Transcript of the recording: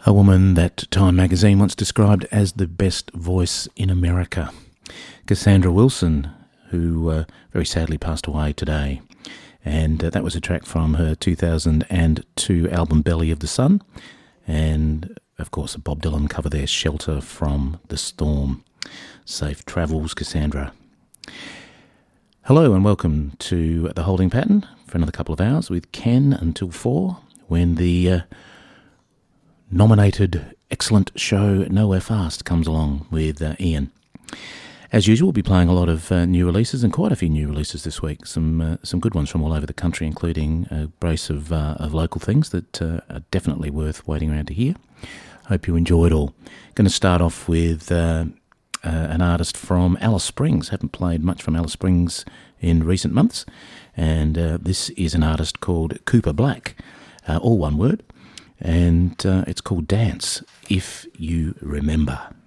A woman that Time magazine once described as the best voice in America. Cassandra Wilson, who very sadly passed away today. And that was a track from her 2002 album Belly of the Sun. And, of course, a Bob Dylan cover there, Shelter from the Storm. Safe travels, Cassandra. Hello and welcome to The Holding Pattern for another couple of hours with Ken until 4, when the nominated excellent show Nowhere Fast comes along with Ian. As usual, we'll be playing a lot of new releases, and quite a few new releases this week. Some good ones from all over the country, including a brace of local things that are definitely worth waiting around to hear. Hope you enjoy it all. Going to start off with an artist from Alice Springs. Haven't played much from Alice Springs in recent months, and this is an artist called Cooper Black, all one word, and it's called Dance, If You Remember.